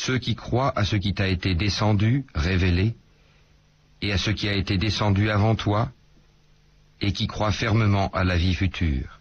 ceux qui croient à ce qui t'a été descendu, révélé, et à ce qui a été descendu avant toi, et qui croient fermement à la vie future.